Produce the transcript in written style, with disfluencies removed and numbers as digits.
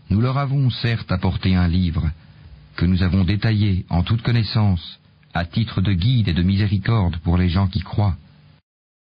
Nous leur avons certes apporté un livre, que nous avons détaillé en toute connaissance, à titre de guide et de miséricorde pour les gens qui croient.